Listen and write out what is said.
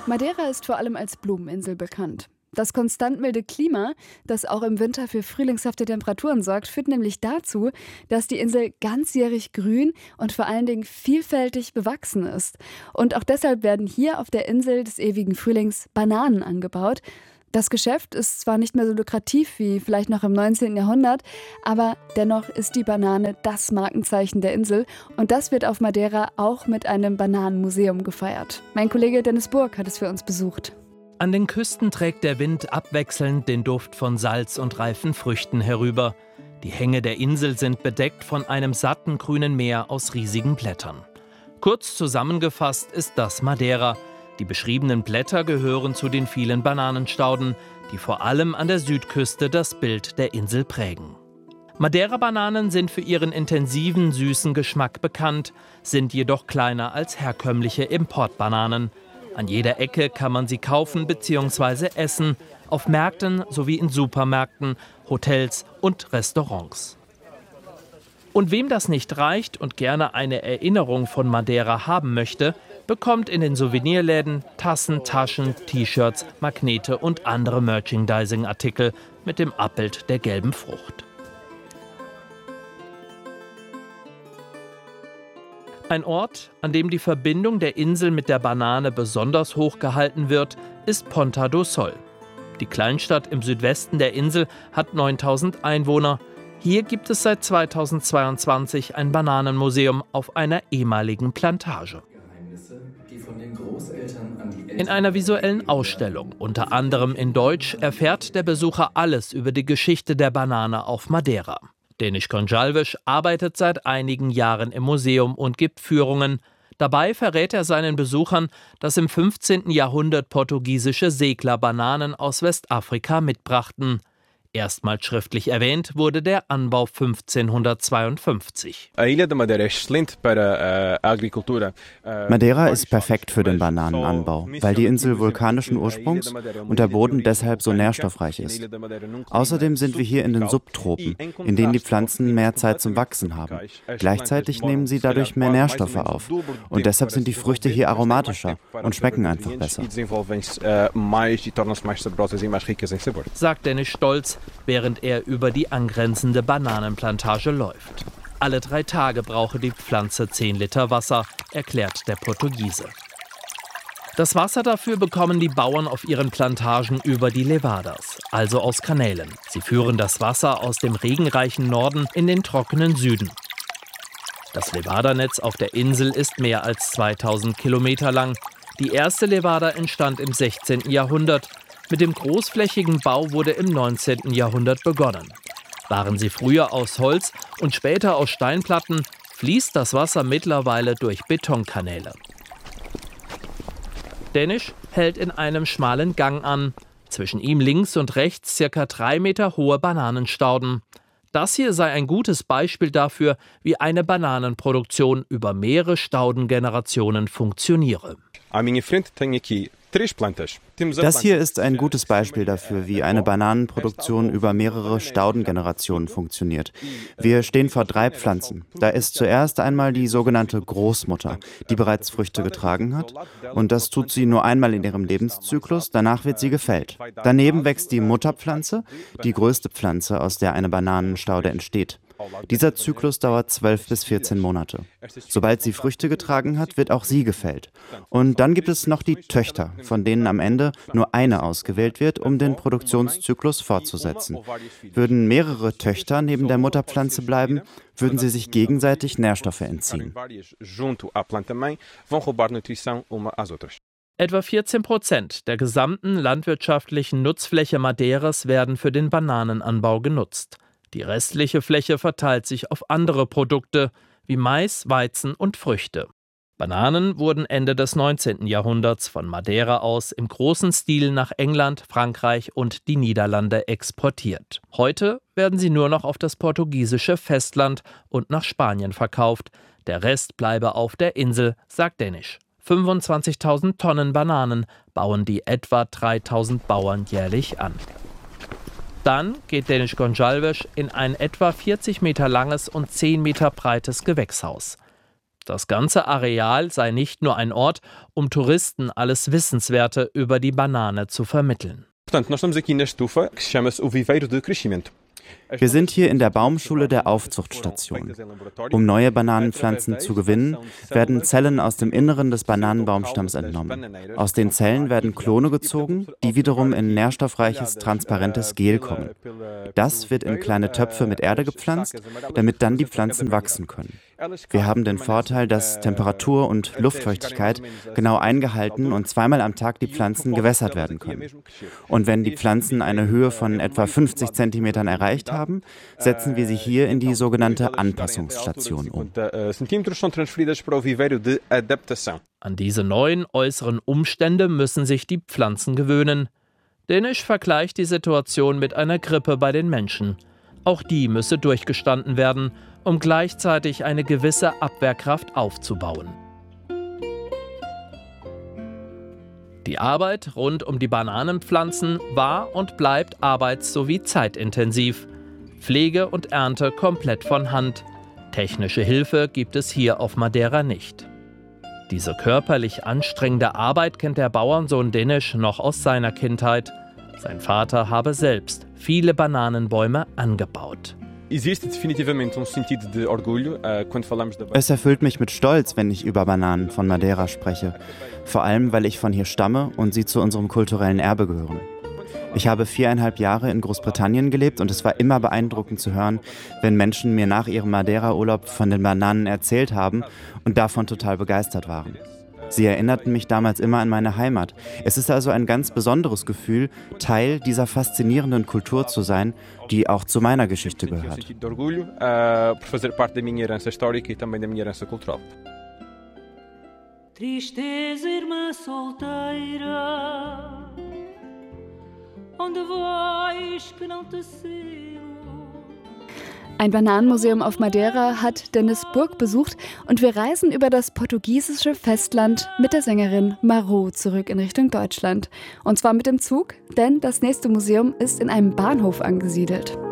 Madeira ist vor allem als Blumeninsel bekannt. Das konstant milde Klima, das auch im Winter für frühlingshafte Temperaturen sorgt, führt nämlich dazu, dass die Insel ganzjährig grün und vor allen Dingen vielfältig bewachsen ist. Und auch deshalb werden hier auf der Insel des ewigen Frühlings Bananen angebaut. Das Geschäft ist zwar nicht mehr so lukrativ wie vielleicht noch im 19. Jahrhundert, aber dennoch ist die Banane das Markenzeichen der Insel und das wird auf Madeira auch mit einem Bananenmuseum gefeiert. Mein Kollege Dennis Burg hat es für uns besucht. An den Küsten trägt der Wind abwechselnd den Duft von Salz und reifen Früchten herüber. Die Hänge der Insel sind bedeckt von einem satten grünen Meer aus riesigen Blättern. Kurz zusammengefasst ist das Madeira. Die beschriebenen Blätter gehören zu den vielen Bananenstauden, die vor allem an der Südküste das Bild der Insel prägen. Madeira-Bananen sind für ihren intensiven, süßen Geschmack bekannt, sind jedoch kleiner als herkömmliche Importbananen. An jeder Ecke kann man sie kaufen bzw. essen, auf Märkten sowie in Supermärkten, Hotels und Restaurants. Und wem das nicht reicht und gerne eine Erinnerung von Madeira haben möchte, bekommt in den Souvenirläden Tassen, Taschen, T-Shirts, Magnete und andere Merchandising-Artikel mit dem Abbild der gelben Frucht. Ein Ort, an dem die Verbindung der Insel mit der Banane besonders hoch gehalten wird, ist Ponta do Sol. Die Kleinstadt im Südwesten der Insel hat 9000 Einwohner. Hier gibt es seit 2022 ein Bananenmuseum auf einer ehemaligen Plantage. In einer visuellen Ausstellung, unter anderem in Deutsch, erfährt der Besucher alles über die Geschichte der Banane auf Madeira. Denis Gonçalves arbeitet seit einigen Jahren im Museum und gibt Führungen. Dabei verrät er seinen Besuchern, dass im 15. Jahrhundert portugiesische Segler Bananen aus Westafrika mitbrachten. Erstmals schriftlich erwähnt wurde der Anbau 1552. Madeira ist perfekt für den Bananenanbau, weil die Insel vulkanischen Ursprungs und der Boden deshalb so nährstoffreich ist. Außerdem sind wir hier in den Subtropen, in denen die Pflanzen mehr Zeit zum Wachsen haben. Gleichzeitig nehmen sie dadurch mehr Nährstoffe auf und deshalb sind die Früchte hier aromatischer und schmecken einfach besser. Sagt Dennis stolz, während er über die angrenzende Bananenplantage läuft. Alle 3 Tage brauche die Pflanze 10 Liter Wasser, erklärt der Portugiese. Das Wasser dafür bekommen die Bauern auf ihren Plantagen über die Levadas, also aus Kanälen. Sie führen das Wasser aus dem regenreichen Norden in den trockenen Süden. Das Levadanetz auf der Insel ist mehr als 2000 Kilometer lang. Die erste Levada entstand im 16. Jahrhundert. Mit dem großflächigen Bau wurde im 19. Jahrhundert begonnen. Waren sie früher aus Holz und später aus Steinplatten, fließt das Wasser mittlerweile durch Betonkanäle. Dänisch hält in einem schmalen Gang an. Zwischen ihm links und rechts ca. 3 Meter hohe Bananenstauden. Das hier sei ein gutes Beispiel dafür, wie eine Bananenproduktion über mehrere Staudengenerationen funktioniere. Das hier ist ein gutes Beispiel dafür, wie eine Bananenproduktion über mehrere Staudengenerationen funktioniert. Wir stehen vor 3 Pflanzen. Da ist zuerst einmal die sogenannte Großmutter, die bereits Früchte getragen hat. Und das tut sie nur einmal in ihrem Lebenszyklus, danach wird sie gefällt. Daneben wächst die Mutterpflanze, die größte Pflanze, aus der eine Bananenstaude entsteht. Dieser Zyklus dauert 12 bis 14 Monate. Sobald sie Früchte getragen hat, wird auch sie gefällt. Und dann gibt es noch die Töchter, von denen am Ende nur eine ausgewählt wird, um den Produktionszyklus fortzusetzen. Würden mehrere Töchter neben der Mutterpflanze bleiben, würden sie sich gegenseitig Nährstoffe entziehen. Etwa 14% der gesamten landwirtschaftlichen Nutzfläche Madeiras werden für den Bananenanbau genutzt. Die restliche Fläche verteilt sich auf andere Produkte wie Mais, Weizen und Früchte. Bananen wurden Ende des 19. Jahrhunderts von Madeira aus im großen Stil nach England, Frankreich und die Niederlande exportiert. Heute werden sie nur noch auf das portugiesische Festland und nach Spanien verkauft. Der Rest bleibe auf der Insel, sagt Dänisch. 25.000 Tonnen Bananen bauen die etwa 3.000 Bauern jährlich an. Dann geht Denis Gonçalves in ein etwa 40 Meter langes und 10 Meter breites Gewächshaus. Das ganze Areal sei nicht nur ein Ort, um Touristen alles Wissenswerte über die Banane zu vermitteln. Wir sind hier in der Baumschule der Aufzuchtstation. Um neue Bananenpflanzen zu gewinnen, werden Zellen aus dem Inneren des Bananenbaumstamms entnommen. Aus den Zellen werden Klone gezogen, die wiederum in nährstoffreiches, transparentes Gel kommen. Das wird in kleine Töpfe mit Erde gepflanzt, damit dann die Pflanzen wachsen können. Wir haben den Vorteil, dass Temperatur und Luftfeuchtigkeit genau eingehalten und zweimal am Tag die Pflanzen gewässert werden können. Und wenn die Pflanzen eine Höhe von etwa 50 Zentimetern erreicht haben, setzen wir sie hier in die sogenannte Anpassungsstation um. An diese neuen äußeren Umstände müssen sich die Pflanzen gewöhnen. Dänisch vergleicht die Situation mit einer Grippe bei den Menschen. Auch die müsse durchgestanden werden, um gleichzeitig eine gewisse Abwehrkraft aufzubauen. Die Arbeit rund um die Bananenpflanzen war und bleibt arbeits- sowie zeitintensiv. Pflege und Ernte komplett von Hand. Technische Hilfe gibt es hier auf Madeira nicht. Diese körperlich anstrengende Arbeit kennt der Bauernsohn Dänisch noch aus seiner Kindheit. Sein Vater habe selbst viele Bananenbäume angebaut. Es erfüllt mich mit Stolz, wenn ich über Bananen von Madeira spreche. Vor allem, weil ich von hier stamme und sie zu unserem kulturellen Erbe gehören. Ich habe 4,5 Jahre in Großbritannien gelebt und es war immer beeindruckend zu hören, wenn Menschen mir nach ihrem Madeira-Urlaub von den Bananen erzählt haben und davon total begeistert waren. Sie erinnerten mich damals immer an meine Heimat. Es ist also ein ganz besonderes Gefühl, Teil dieser faszinierenden Kultur zu sein, die auch zu meiner Geschichte gehört. Tristeza, irmã solteira, onde vais que não te sigo? Ein Bananenmuseum auf Madeira hat Dennis Burg besucht und wir reisen über das portugiesische Festland mit der Sängerin Marô zurück in Richtung Deutschland. Und zwar mit dem Zug, denn das nächste Museum ist in einem Bahnhof angesiedelt.